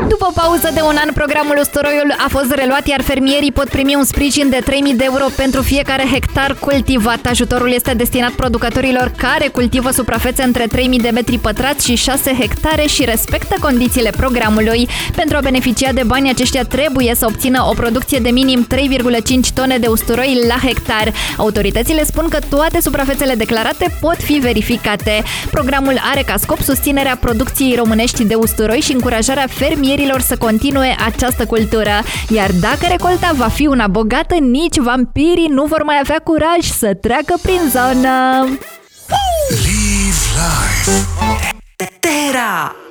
După pauză de un an, programul Usturoiul a fost reluat, iar fermierii pot primi un sprijin de 3.000 de euro pentru fiecare hectar cultivat. Ajutorul este destinat producătorilor care cultivă suprafețe între 3.000 de metri pătrați și 6 hectare și respectă condițiile programului. Pentru a beneficia de bani, aceștia trebuie să obțină o producție de minim 3,5 tone de usturoi la hectar. Autoritățile spun că toate suprafețele declarate pot fi verificate. Programul are ca scop susținerea producției românești de usturoi și încurajarea fermierilor să continue această cultură. Iar dacă recolta va fi una bogată, nici vampirii nu vor mai avea curaj să treacă prin zonă. Live life. Terra!